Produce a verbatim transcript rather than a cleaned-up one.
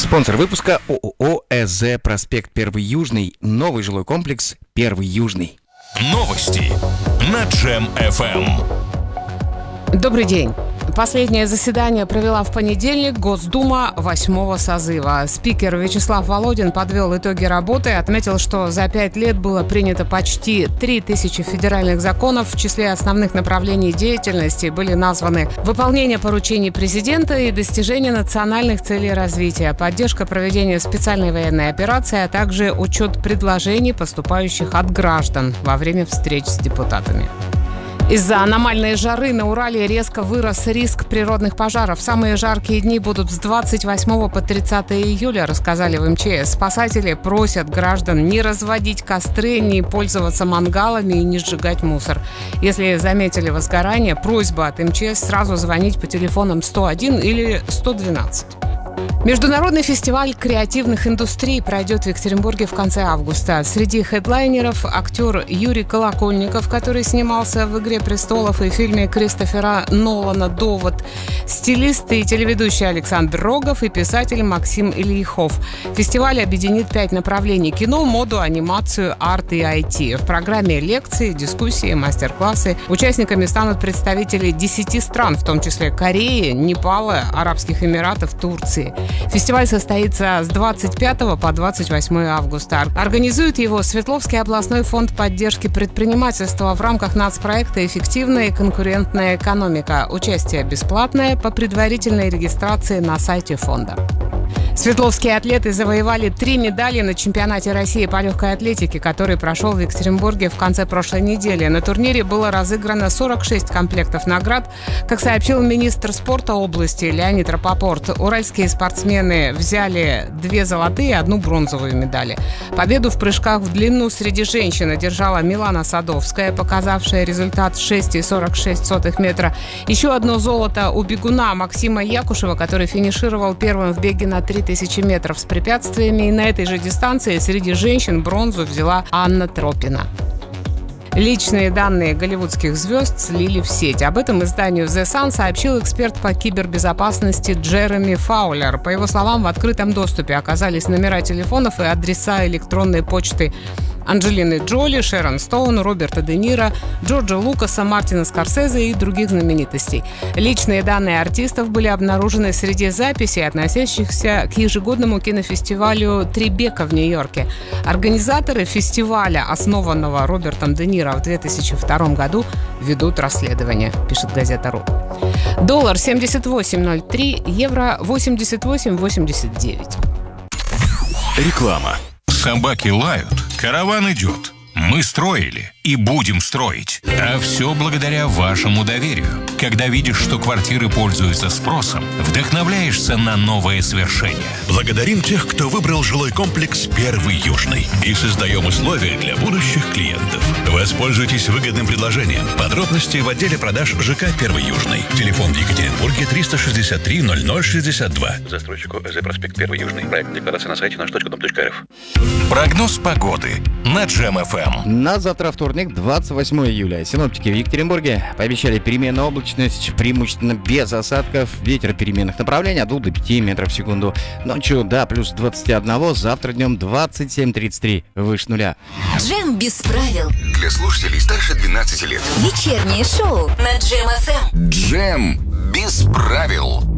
Спонсор выпуска ООО ЭЗ «Проспект Первый Южный». Новый жилой комплекс «Первый Южный». Новости на Джем эф эм. Добрый день. Последнее заседание провела в понедельник Госдума восьмого созыва. Спикер Вячеслав Володин подвел итоги работы и отметил, что за пять лет было принято почти три тысячи федеральных законов. В числе основных направлений деятельности были названы выполнение поручений президента и достижение национальных целей развития, поддержка проведения специальной военной операции, а также учет предложений, поступающих от граждан во время встреч с депутатами. Из-за аномальной жары на Урале резко вырос риск природных пожаров. Самые жаркие дни будут с двадцать восьмого по тридцатое июля, рассказали в эм че эс. Спасатели просят граждан не разводить костры, не пользоваться мангалами и не сжигать мусор. Если заметили возгорание, просьба от эм че эс сразу звонить по телефонам сто один или сто двенадцать. Международный фестиваль креативных индустрий пройдет в Екатеринбурге в конце августа. Среди хедлайнеров актер Юрий Колокольников, который снимался в «Игре престолов» и фильме Кристофера Нолана «Довод», стилист и телеведущий Александр Рогов и писатель Максим Ильяхов. Фестиваль объединит пять направлений: кино, моду, анимацию, арт и ай ти. В программе лекции, дискуссии, мастер-классы. Участниками станут представители десяти стран, в том числе Кореи, Непала, Арабских Эмиратов, Турции. Фестиваль состоится с двадцать пятого по двадцать восьмое августа. Организует его Свердловский областной фонд поддержки предпринимательства в рамках нацпроекта «Эффективная и конкурентная экономика». Участие бесплатное по предварительной регистрации на сайте фонда. Свердловские атлеты завоевали три медали на чемпионате России по легкой атлетике, который прошел в Екатеринбурге в конце прошлой недели. На турнире было разыграно сорок шесть комплектов наград. Как сообщил министр спорта области Леонид Рапопорт, уральские спортсмены взяли две золотые и одну бронзовую медали. Победу в прыжках в длину среди женщин одержала Милана Садовская, показавшая результат шесть целых сорок шесть сотых метра. Еще одно золото у бегуна Максима Якушева, который финишировал первым в беге на три тысячи метров с препятствиями. И на этой же дистанции среди женщин бронзу взяла Анна Тропина. Личные данные голливудских звезд слили в сеть. Об этом изданию The Sun сообщил эксперт по кибербезопасности Джереми Фаулер. По его словам, в открытом доступе оказались номера телефонов и адреса электронной почты Анджелины Джоли, Шерон Стоун, Роберта Де Ниро, Джорджа Лукаса, Мартина Скорсезе и других знаменитостей. Личные данные артистов были обнаружены среди записей, относящихся к ежегодному кинофестивалю «Трибека» в Нью-Йорке. Организаторы фестиваля, основанного Робертом Де Ниро в две тысячи втором году, ведут расследование, пишет газета РУ. Доллар семьдесят восемь ноль три, евро восемьдесят восемь восемьдесят девять. Реклама. Собаки лают, караван идет. Мы строили и будем строить. А все благодаря вашему доверию. Когда видишь, что квартиры пользуются спросом, вдохновляешься на новые свершения. Благодарим тех, кто выбрал жилой комплекс «Первый Южный». И создаем условия для будущих клиентов. Воспользуйтесь выгодным предложением. Подробности в отделе продаж ЖК «Первый Южный». Телефон в Екатеринбурге триста шестьдесят три ноль ноль шестьдесят два. Застройщику ЭЗ «Проспект Первый Южный». Проект декларации на сайте наш точка дом точка эр эф. Прогноз погоды на Джем эф эм. На завтра, вторник, двадцать восьмое июля. Синоптики в Екатеринбурге пообещали переменную облачность, преимущественно без осадков. Ветер переменных направлений от двух до пяти метров в секунду. Ночью до плюс двадцать один, завтра днем двадцать семь тридцать три, выше нуля. Джем без правил. Для слушателей старше двенадцати лет. Вечернее шоу на Джем эф эм. Джем без правил.